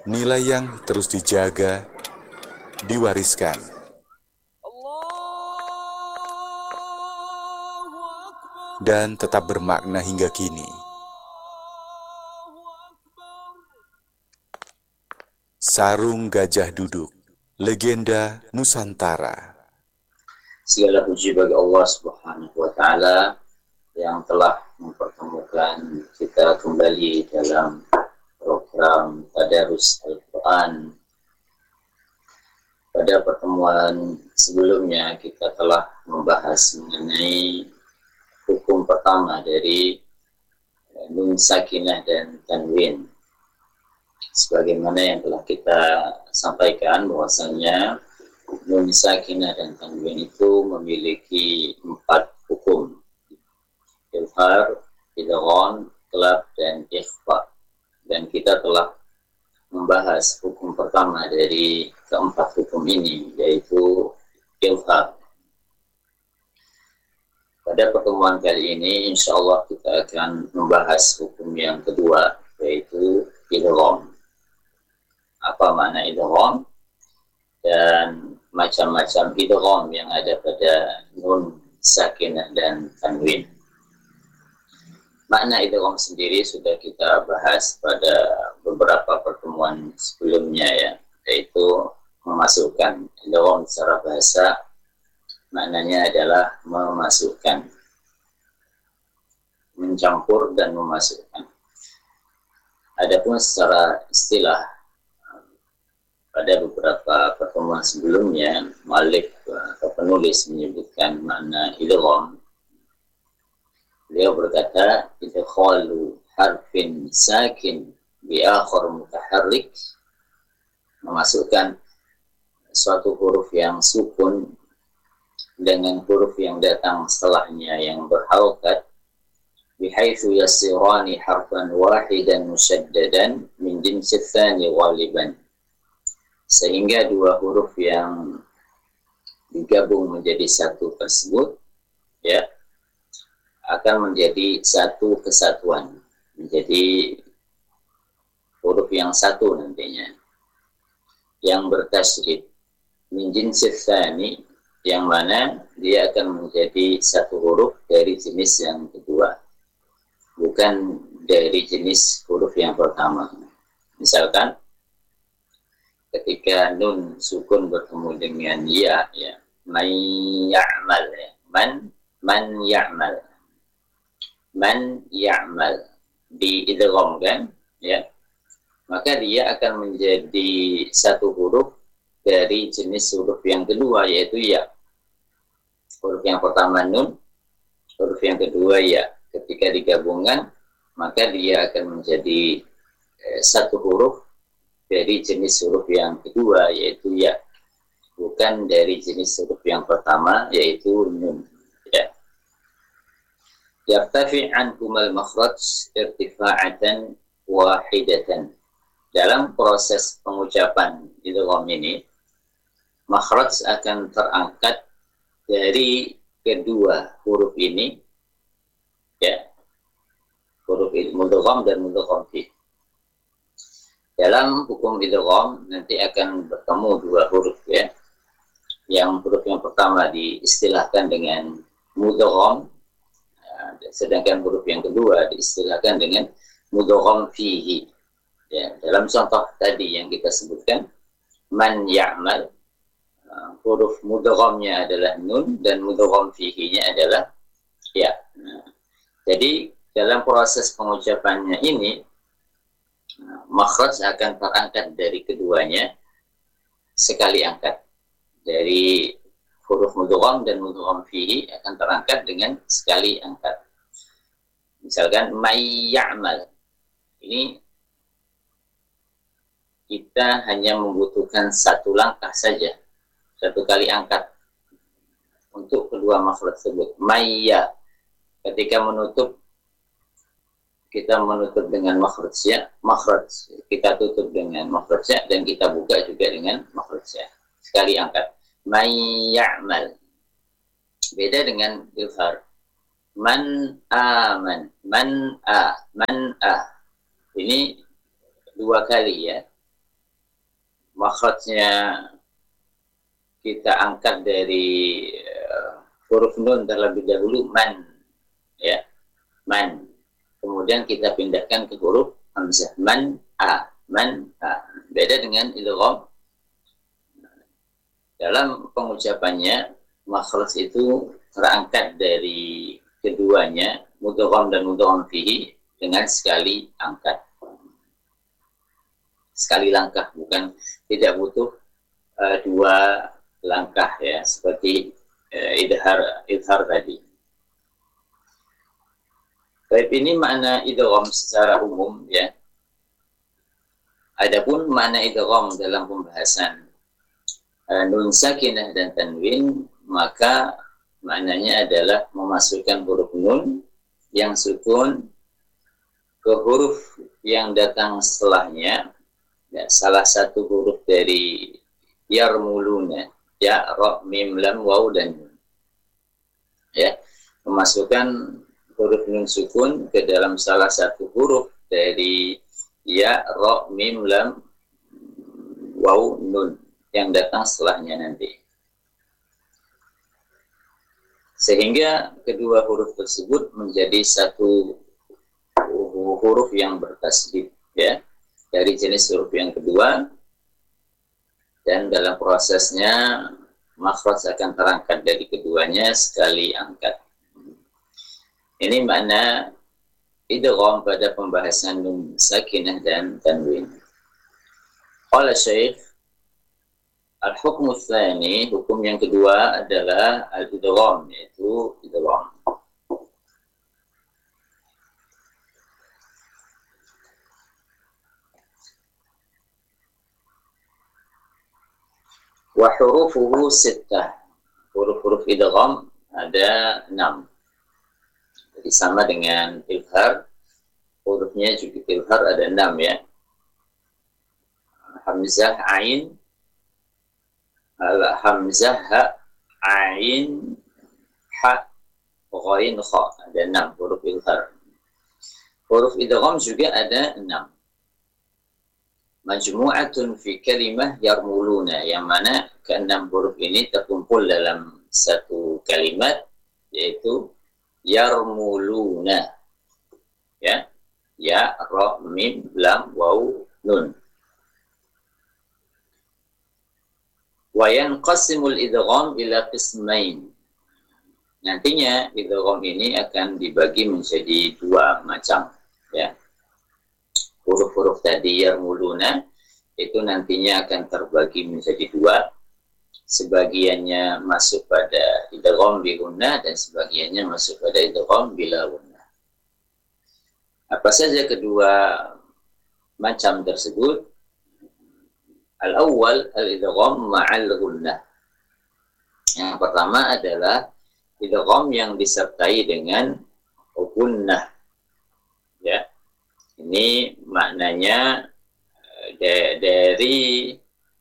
nilai yang terus dijaga, diwariskan, dan tetap bermakna hingga kini. Sarung Gajah Duduk, legenda Nusantara. Segala puji bagi Allah Subhanahu wa Ta'ala yang telah mempertemukan kita kembali dalam program Tadarus Al-Quran. Pada pertemuan sebelumnya kita telah membahas mengenai hukum pertama dari Nun Sakinah dan Tanwin. Sebagaimana yang telah kita sampaikan bahwasanya Nun Sakinah dan Tanwin itu memiliki 4 hukum: Izhar, Idgham, Iqlab, dan Ikhfa. Dan kita telah membahas hukum pertama dari keempat hukum ini, yaitu Izhar. Pada pertemuan kali ini, insya Allah kita akan membahas hukum yang kedua, yaitu Idgham. Apa makna idgham dan macam-macam idgham yang ada pada nun sakinah dan tanwin. Makna idgham sendiri sudah kita bahas pada beberapa pertemuan sebelumnya, ya, yaitu memasukkan. Idgham secara bahasa maknanya adalah memasukkan, mencampur dan memasukkan. Adapun secara istilah, pada beberapa pertemuan sebelumnya, muallif atau penulis menyebutkan makna idgham. Beliau berkata, idkhalu harfin sakin bi akhar mutaharrik, memasukkan suatu huruf yang sukun dengan huruf yang datang setelahnya yang berharokat, bihaitsu yasirani harfan wahidan musyaddadan min jinsi tsani ghaliban, sehingga dua huruf yang digabung menjadi satu tersebut, ya, akan menjadi satu kesatuan, menjadi huruf yang satu nantinya, yang bertasydid min jinsi tsani, yang mana dia akan menjadi satu huruf dari jenis yang kedua, bukan dari jenis huruf yang pertama. Misalkan ketika nun sukun bertemu dengan ya, man ya'mal, ya. Man ya'mal, man ya'mal diidgham, kan, ya, maka dia akan menjadi satu huruf dari jenis huruf yang kedua, yaitu ya. Huruf yang pertama nun, huruf yang kedua ya. Ketika digabungkan, maka dia akan menjadi satu huruf dari jenis huruf yang kedua, yaitu ya, bukan dari jenis huruf yang pertama, yaitu nun, ya. Yartafi anhumal makhraj irtifa'atan wahidatan. Dalam proses pengucapan idgham ini, makhraj akan terangkat dari kedua huruf ini, ya, huruf mudgham dan mudgham fi. Dalam hukum idgham nanti akan bertemu dua huruf, ya. Yang huruf yang pertama diistilahkan dengan mudgham, sedangkan huruf yang kedua diistilahkan dengan mudgham fihi. Ya, dalam contoh tadi yang kita sebutkan, man ya'mal, huruf mudghamnya adalah nun dan mudgham fihi-nya adalah ya. Jadi dalam proses pengucapannya ini, makhraj akan terangkat dari keduanya sekali angkat. Dari huruf mudgham dan mudgham fihi akan terangkat dengan sekali angkat. Misalkan may ya'mal, ini kita hanya membutuhkan satu langkah saja, satu kali angkat untuk kedua makhraj tersebut. Mayya, ketika menutup, kita menutup dengan makhrajnya, makhraj kita tutup dengan makhrajnya, dan kita buka juga dengan makhrajnya, sekali angkat. May ya'mal. Beda dengan izhar. Man aman, man a. Ini dua kali, ya. makhrajnya kita angkat dari huruf nun terlebih dahulu, man, ya, man. Kemudian kita pindahkan ke huruf hamzah, man a. Beda dengan idgham. Dalam pengucapannya, makhraj itu terangkat dari keduanya, mudgham dan mudgham fihi, dengan sekali angkat. Sekali langkah, bukan, tidak butuh dua langkah ya, seperti idhar tadi. Baik, ini makna idgham secara umum ya. Adapun makna idgham dalam pembahasan nun sakinah dan tanwin, maka maknanya adalah memasukkan huruf nun yang sukun ke huruf yang datang setelahnya, ya, salah satu huruf dari yarmuluna, ya, ra, mim, lam, waw, dan nun. Ya, memasukkan huruf nun sukun ke dalam salah satu huruf dari ya, ra, mim, lam, waw, nun yang datang setelahnya nanti. Sehingga kedua huruf tersebut menjadi satu huruf yang bertasdid, ya, dari jenis huruf yang kedua, dan dalam prosesnya makhraj akan terangkat dari keduanya sekali angkat. Ini makna idgham pada pembahasan nun sakinah dan tanwin. Qala Syekh, al-hukmu tsani, hukum yang kedua adalah al-idgham, yaitu idgham. Wa hurufuhu sittah. Huruf-huruf idgham ada 6. Jadi sama dengan izhar, hurufnya juga izhar ada 6 ya. Hamzah, ain, hamzah, ha, ain, ha, ghain, kha. Ada 6 huruf izhar. Huruf idgham juga ada 6. Majmu'atun fi kalimah yarmuluna, yang mana ke-6 huruf ini terkumpul dalam satu kalimat, yaitu yarmuluna, ya, ya, ra, mim, lam, waw, nun. Wa yanqasimul idgham ila qismain. Nantinya idgham ini akan dibagi menjadi 2 macam, ya. Huruf-huruf tadi yarmuluna itu nantinya akan terbagi menjadi 2. Sebagiannya masuk pada idgham bi gunnah dan sebagiannya masuk pada idgham bila gunnah. Apa saja kedua macam tersebut? Al-awwal al-idgham ma'al gunnah. Yang pertama adalah idgham yang disertai dengan gunnah, ya. Ini maknanya dari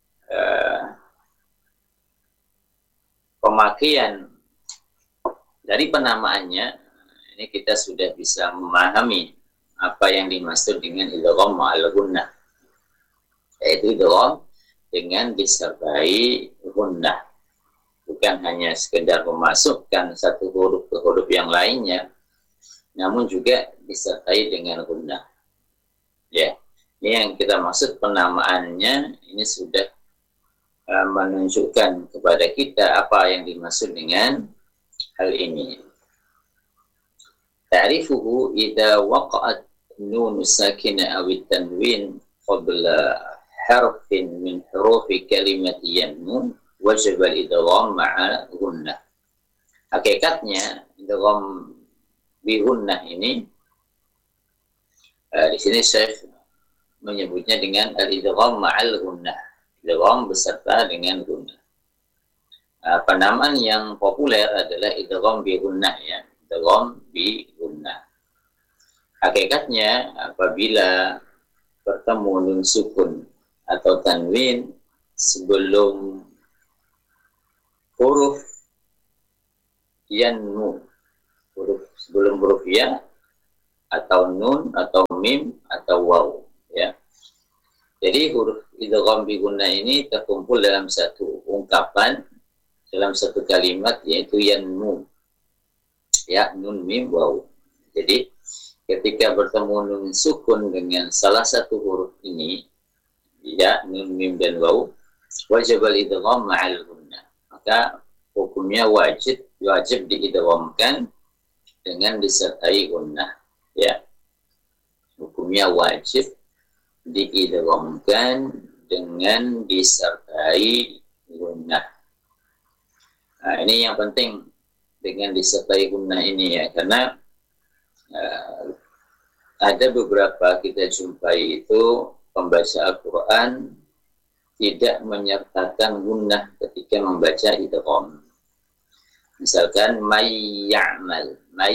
pemakaian dari penamaannya, ini kita sudah bisa memahami apa yang dimaksud dengan idgham ma'al gunnah, yaitu idgham dengan disertai gunnah, bukan hanya sekedar memasukkan satu huruf ke huruf yang lainnya, namun juga disertai dengan gunnah. Ya, ini yang kita maksud penamaannya, ini sudah menunjukkan kepada kita apa yang dimaksud dengan hal ini. Ta'rifuhu idza waqa'at nun sakinah aw tanwin qabla harfin min hurufi kalimati yanmu wajib al-idgham ma'a gunnah. Hakikatnya idgham bi gunnah ini di sini Syekh menyebutnya dengan al-idgham ma'al gunnah, idgham beserta dengan gunnah. Penamaan yang populer adalah idgham bi gunnah, ya, idgham bi gunnah. Hakikatnya apabila bertemu nun sukun atau tanwin sebelum huruf yanmu, sebelum huruf ya atau nun atau mim atau waw, ya, Jadi huruf idgham bi gunnah ini terkumpul dalam satu ungkapan, dalam satu kalimat, yaitu yanmu. Ya, nun mim waw. Jadi ketika bertemu nun sukun dengan salah satu huruf ini, ya, nun mim dan waw, wajib al-idgham ma'al gunnah. Maka hukumnya wajib diidghamkan dengan disertai gunnah. Ya. Hukumnya wajib diidghamkan dengan disertai gunnah. Nah, ini yang penting dengan disertai gunnah ini, ya, karena ada beberapa kita jumpai itu pembaca Al-Quran tidak menyertakan gunnah ketika membaca idgham. Misalkan may ya'mal,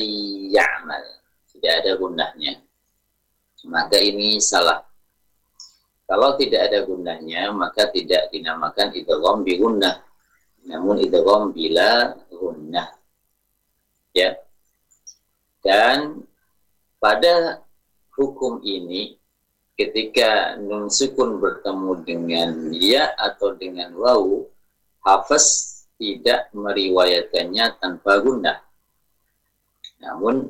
tidak ada gunnahnya, maka ini salah. Kalau tidak ada gunnahnya, maka tidak dinamakan idgham bi gunnah, namun idgham bila gunnah. Ya. Dan pada hukum ini, ketika nun sukun bertemu dengan ya atau dengan wawu, Hafiz tidak meriwayatkannya tanpa gunnah, namun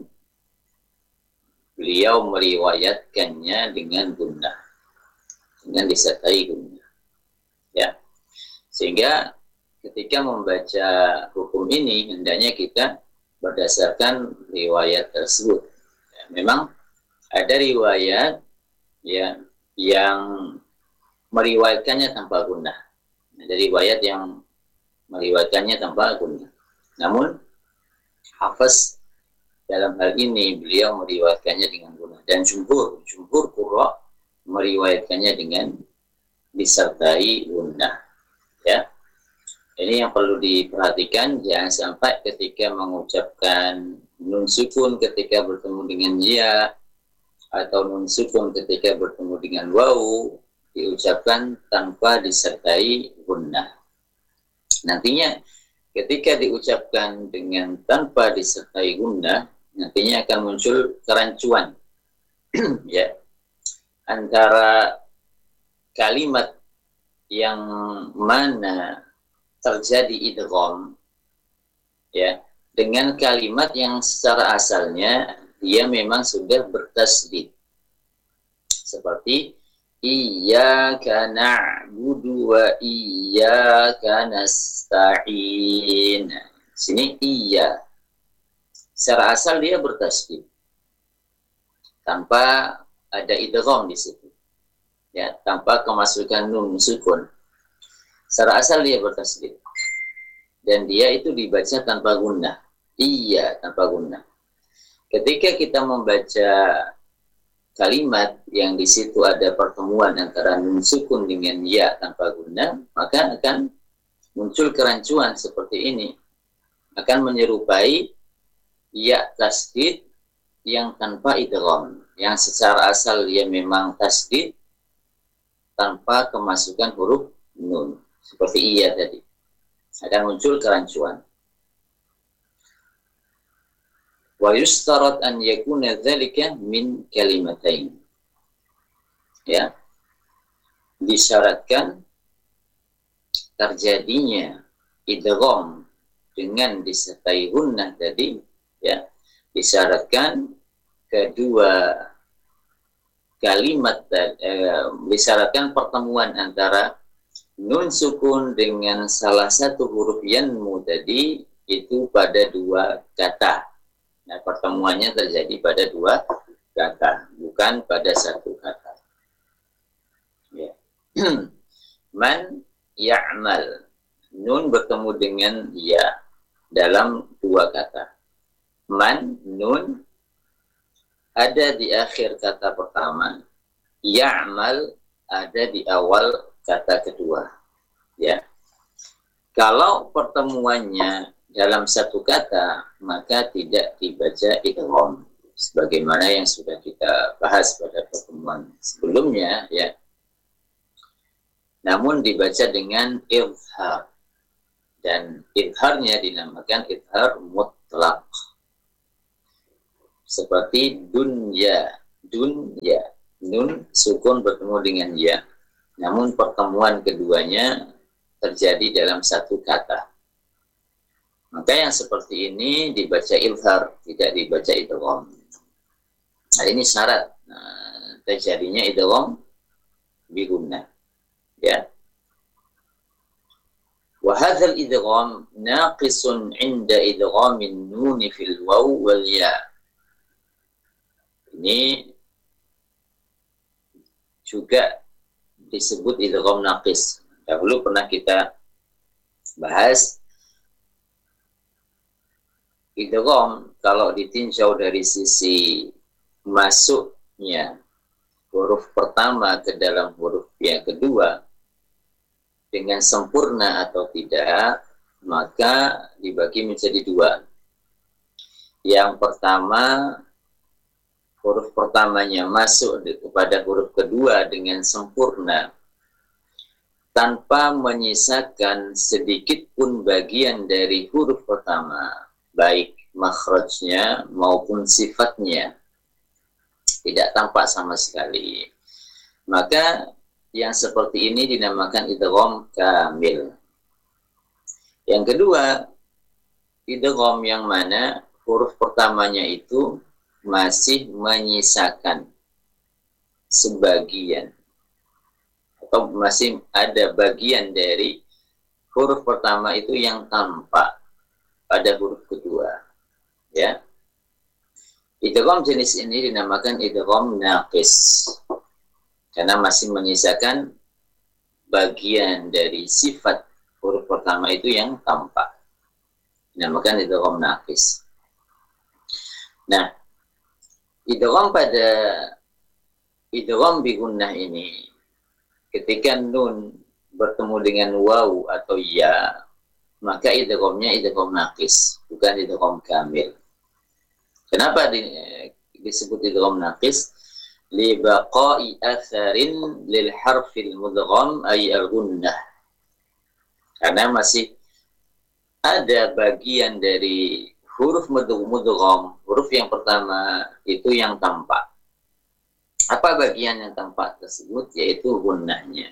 beliau meriwayatkannya dengan gunnah, dengan disertai gunnah. Ya. Sehingga ketika membaca hukum ini, hendaknya kita berdasarkan riwayat tersebut. Ya, memang ada riwayat, ya, yang meriwayatkannya tanpa gunnah. Ada riwayat yang meriwayatkannya tanpa gunnah. Namun Hafiz dalam hal ini beliau meriwayatkannya dengan gunnah, dan jumhur qurra meriwayatkannya dengan disertai gunnah. Ya. Ini yang perlu diperhatikan, jangan sampai ketika mengucapkan nun sukun ketika bertemu dengan ya, atau nun sukun ketika bertemu dengan waw, diucapkan tanpa disertai gunnah. Nantinya ketika diucapkan dengan tanpa disertai gunnah, nantinya akan muncul kerancuan ya, antara kalimat yang mana terjadi idgham, ya, dengan kalimat yang secara asalnya dia memang sudah bertasdid, seperti iyyaka na'budu wa iyyaka nasta'in. Sini iya, secara asal dia bertasdid tanpa ada idgham di situ, ya, tanpa kemasukan nun sukun. Secara asal dia bertasdid, dan dia itu dibaca tanpa gunnah. Iya, tanpa gunnah. Ketika kita membaca kalimat yang di situ ada pertemuan antara nun sukun dengan ya tanpa gunnah, maka akan muncul kerancuan seperti ini. Akan menyerupai ya tasdid yang tanpa idgham, yang secara asal dia memang tasdid tanpa kemasukan huruf nun, seperti iya tadi. Akan muncul kerancuan. Wa yustarat an yakuna dzalika min kalimatain. Ya. Disyaratkan terjadinya idgham dengan disertai gunnah tadi, ya. Disyaratkan kedua kalimat, disyaratkan pertemuan antara nun sukun dengan salah satu huruf yanmu tadi itu pada dua kata. Nah, pertemuannya terjadi pada dua kata, bukan pada satu kata. Ya. Man ya'mal, nun bertemu dengan ya dalam dua kata. Man, nun ada di akhir kata pertama, ya'mal ada di awal kata kedua. Ya. Kalau pertemuannya dalam satu kata, maka tidak dibaca idgham, sebagaimana yang sudah kita bahas pada pertemuan sebelumnya, ya. Namun dibaca dengan izhar, dan izharnya dinamakan izhar mutlak, seperti dunya, nun sukun bertemu dengan ya, namun pertemuan keduanya terjadi dalam satu kata. Maka yang seperti ini dibaca izhar, tidak dibaca idgham. Nah, ini syarat terjadinya idgham bi gunnah. Ya. Wa hadzal idgham naqisun 'inda idghamin nun fil waw wal ya. Ini juga disebut idgham naqis. Dahulu pernah kita bahas idgham kalau ditinjau dari sisi masuknya huruf pertama ke dalam huruf yang kedua dengan sempurna atau tidak, maka dibagi menjadi dua. Yang pertama, huruf pertamanya masuk kepada huruf kedua dengan sempurna tanpa menyisakan sedikit pun bagian dari huruf pertama, baik makhrajnya maupun sifatnya, tidak tampak sama sekali. Maka yang seperti ini dinamakan idgham kamil. Yang kedua, idgham yang mana huruf pertamanya itu masih menyisakan sebagian atau masih ada bagian dari huruf pertama itu yang tampak pada huruf kedua. Ya. Idgham jenis ini dinamakan idgham naqis karena masih menyisakan bagian dari sifat huruf pertama itu yang tampak. Dinamakan idgham naqis. Nah, idgham pada idgham bi gunnah ini ketika nun bertemu dengan waw atau ya, maka idghamnya idgham naqis, bukan idgham kamil. Kenapa disebut idgham naqis? Li baqa'i atharin lil harfil mudgham ay al-gunnah. Karena masih ada bagian dari huruf mudgham, huruf yang pertama itu yang tampak. Apa bagian yang tampak tersebut? Yaitu gunnahnya.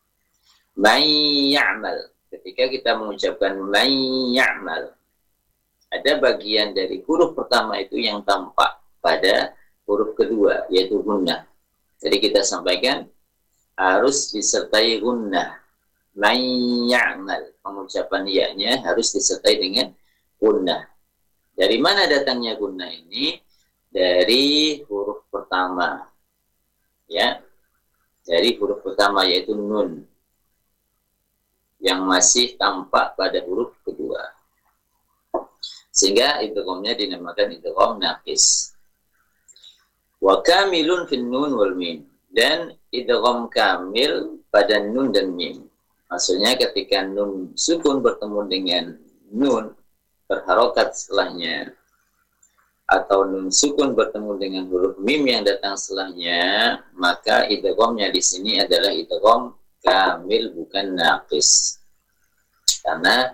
May ya'mal. Ketika kita mengucapkan may ya'mal, ada bagian dari huruf pertama itu yang tampak pada huruf kedua, yaitu gunnah. Jadi kita sampaikan harus disertai gunnah. May ya'mal. Pengucapan ya-nya harus disertai dengan gunnah. Dari mana datangnya gunnah ini? Dari huruf pertama. Ya, dari huruf pertama yaitu nun yang masih tampak pada huruf kedua, sehingga idghamnya dinamakan idgham naqis. Wa kamilun fin nun wal mim, dan idgham kamil pada nun dan mim. Maksudnya ketika nun sukun bertemu dengan nun berharokat setelahnya, atau nun sukun bertemu dengan huruf mim yang datang setelahnya, maka idghamnya di sini adalah idgham kamil, bukan naqis. Karena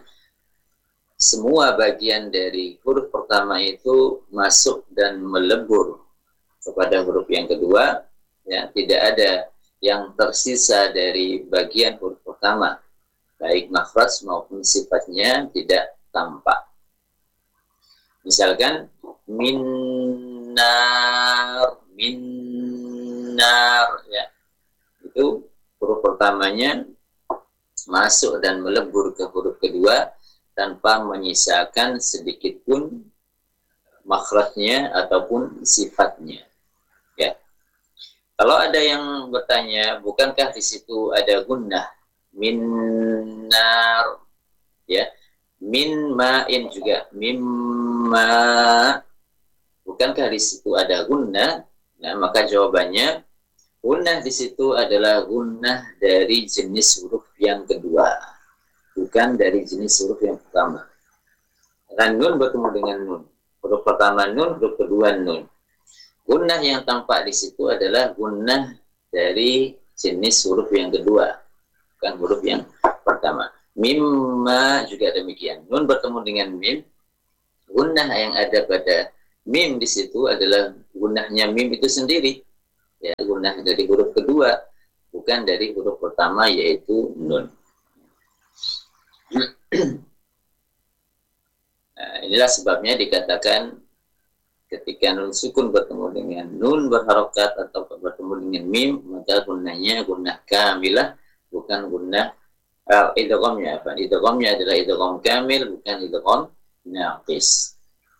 semua bagian dari huruf pertama itu masuk dan melebur kepada huruf yang kedua, ya, tidak ada yang tersisa dari bagian huruf pertama, baik makhraj maupun sifatnya tidak tampak. Misalkan minnar, ya, itu huruf pertamanya masuk dan melebur ke huruf kedua tanpa menyisakan sedikit pun makhrajnya ataupun sifatnya. Ya. Kalau ada yang bertanya, bukankah di situ ada gunnah? Minnar, ya. Min ma'in juga, mimma, bukankah di situ ada gunnah? Nah, maka jawabannya gunnah di situ adalah gunnah dari jenis huruf yang kedua, bukan dari jenis huruf yang pertama. Karena nun bertemu dengan nun, huruf pertama nun, huruf kedua nun. Gunnah yang tampak di situ adalah gunnah dari jenis huruf yang kedua, bukan huruf yang pertama. Mimma juga demikian. Nun bertemu dengan mim, gunnah yang ada pada mim di situ adalah gunnahnya mim itu sendiri. Ya, gunnah dari huruf kedua, bukan dari huruf pertama. pertama yaitu nun. Nah, inilah sebabnya dikatakan ketika nun sukun bertemu dengan nun berharokat atau bertemu dengan mim, maka gunnahnya gunnah kamilah, bukan gunnah idghamnya. Idghamnya adalah idgham kamil, bukan idgham naqis.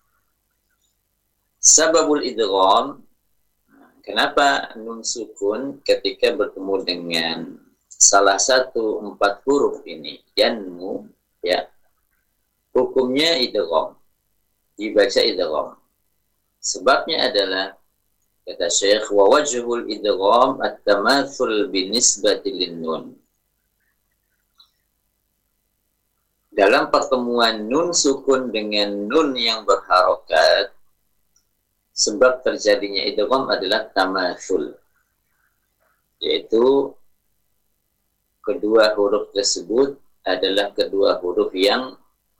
Sababul idgham, kenapa nun sukun ketika bertemu dengan salah satu 4 huruf ini yanmu, ya, hukumnya idgham, dibaca idgham. Sebabnya adalah, kata Syekh, wa wajhul idgham at-tamathul binisbati lin-nun. Dalam pertemuan nun sukun dengan nun yang berharokat, sebab terjadinya idgham adalah tamathul, yaitu kedua huruf tersebut adalah kedua huruf yang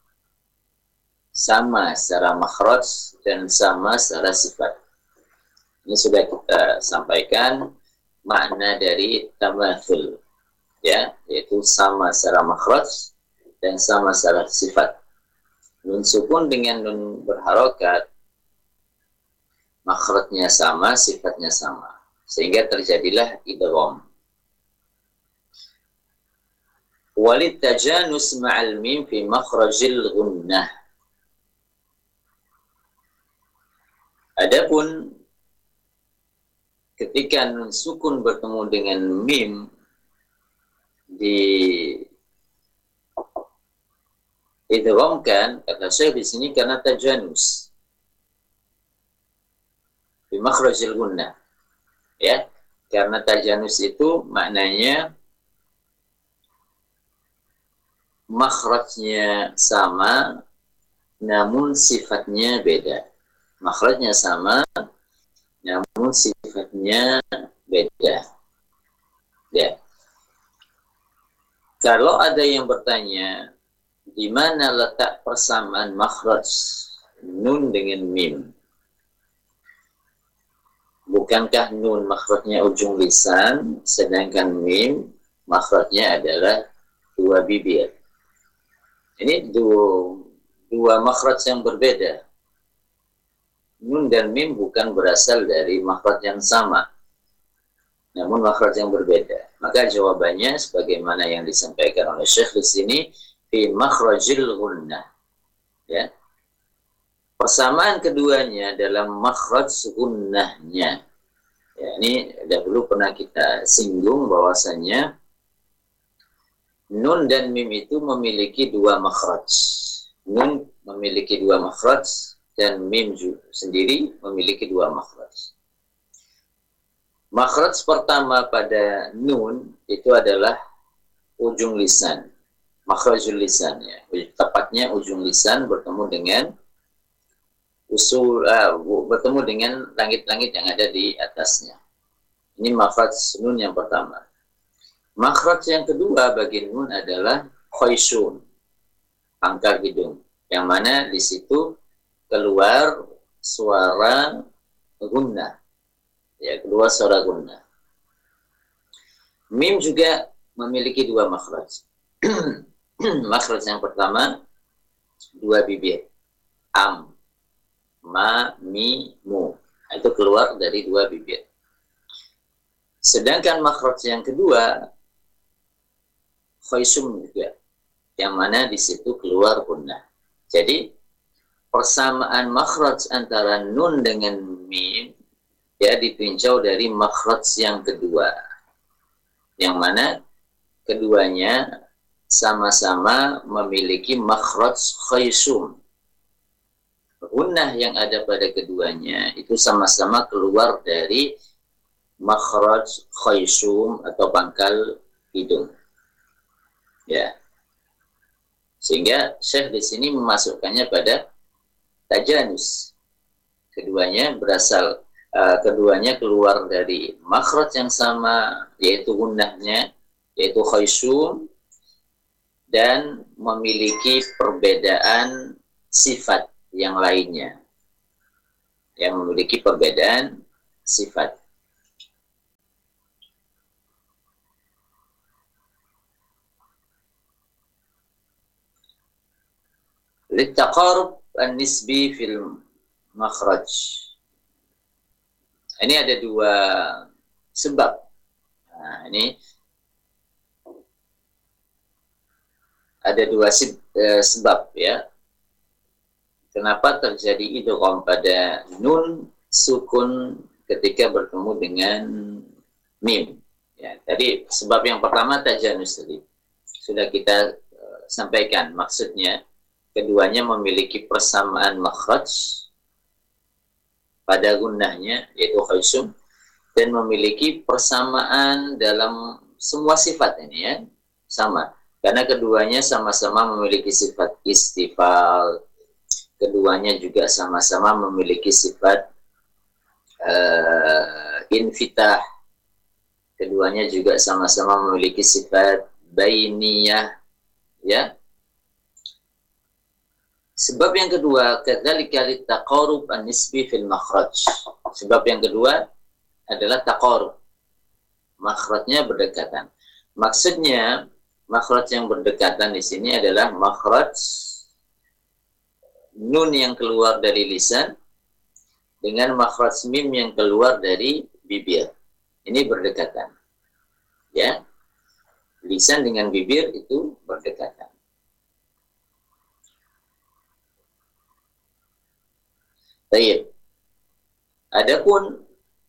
sama secara makhraj dan sama secara sifat. Ini sudah kita sampaikan makna dari tamathul, ya, yaitu sama secara makhraj dan sama secara sifat. Nun sukun dengan nun berharokat, makhrajnya sama, sifatnya sama, sehingga terjadilah idgham. Walid tajanus ma'al mim fi makhrajil gunnah. Adapun ketika nun sukun bertemu dengan mim di idghamkan, kata Syekh di sini, karena tajanus fi makhrajil gunnah, ya, karena tajanus itu maknanya makhrajnya sama namun sifatnya beda. Makhrajnya sama namun sifatnya beda. Ya. Kalau ada yang bertanya, di mana letak persamaan makhraj nun dengan mim? Bukankah nun makhrajnya ujung lisan, sedangkan mim makhrajnya adalah dua bibir? Ini dua makhraj yang berbeda. Nun dan mim bukan berasal dari makhraj yang sama, namun makhraj yang berbeda. Maka jawabannya sebagaimana yang disampaikan oleh Syekh di sini, fi makhrajil gunnah. Ya. Persamaan keduanya dalam makhraj gunnahnya. Ya, ini dahulu pernah kita singgung bahwasanya nun dan mim itu memiliki dua makhraj. Nun memiliki dua makhraj dan mim sendiri memiliki dua makhraj. Makhraj pertama pada nun itu adalah ujung lisan, makhrajul lisan, ya. Tepatnya ujung lisan bertemu dengan bertemu dengan langit-langit yang ada di atasnya. Ini makhraj nun yang pertama. Makhraj yang kedua bagi nun adalah khayshun, pangkal hidung, yang mana di situ keluar suara gunnah, ya, keluar suara gunnah. Mim juga memiliki dua makhraj. Makhraj yang pertama dua bibir, am, ma, mi, mu, itu keluar dari dua bibir. Sedangkan makhraj yang kedua khaysum juga, yang mana di situ keluar gunnah. Jadi persamaan makhraj antara nun dengan mim, ya, ditinjau dari makhraj yang kedua, yang mana keduanya sama-sama memiliki makhraj khaysum. Gunnah yang ada pada keduanya itu sama-sama keluar dari makhraj khaysum atau pangkal hidung, ya. Sehingga Syekh di sini memasukkannya pada tajanus. Keduanya keduanya keluar dari makhraj yang sama, yaitu gunnahnya, yaitu khaysum, dan memiliki perbedaan sifat yang lainnya, yang memiliki perbedaan sifat. Litaqarub an-nisbi fil makhraj. Ini ada dua sebab. Nah, ini ada dua sebab ya. Kenapa terjadi idgham pada nun sukun ketika bertemu dengan mim? Ya, tadi sebab yang pertama tajanus tadi sudah kita sampaikan. Maksudnya keduanya memiliki persamaan makhraj pada gunnahnya yaitu khaysum, dan memiliki persamaan dalam semua sifat ini ya, sama. Karena keduanya sama-sama memiliki sifat istifal, keduanya juga sama-sama memiliki sifat infitah, keduanya juga sama-sama memiliki sifat bainiyah ya. Sebab yang kedua, kadzalika litaqarub an-nisbi fil makhraj. Sebab yang kedua adalah taqarub. Makhrajnya berdekatan. Maksudnya makhraj yang berdekatan di sini adalah makhraj nun yang keluar dari lisan dengan makhraj mim yang keluar dari bibir. Ini berdekatan. Ya. Lisan dengan bibir itu berdekatan. Baik. Adapun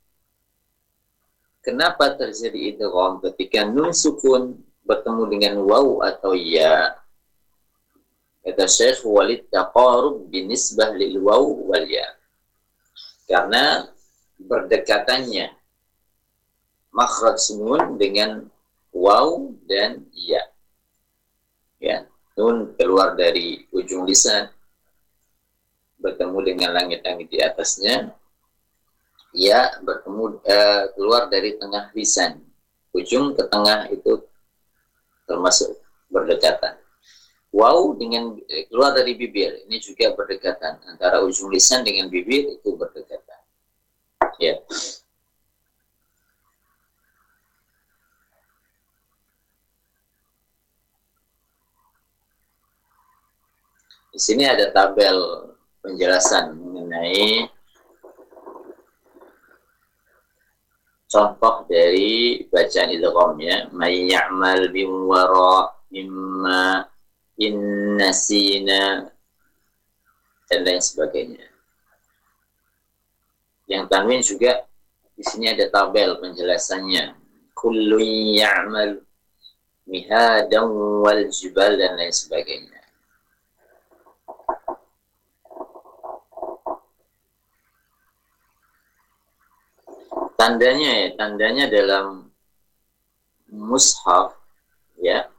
kenapa terjadi idgham ketika nun sukun bertemu dengan waw atau ya? Kata Syekh, walid taqarub binisbah lil waw wal ya. Karena berdekatannya makhraj nun dengan waw dan ya. Ya, nun keluar dari ujung lisan bertemu dengan langit-langit di atasnya, ya bertemu keluar dari tengah lisan, ujung ke tengah itu termasuk berdekatan. Waw dengan keluar dari bibir, ini juga berdekatan, antara ujung lisan dengan bibir itu berdekatan. Ya. Di sini ada tabel penjelasan mengenai contoh dari bacaan idghamnya. May ya'mal bim wara mimma innasina dan lain sebagainya. Yang tanwin juga di sini ada tabel penjelasannya. Kullu ya'mal mihadan wal jibal dan lain sebagainya. Tandanya dalam mushaf ya,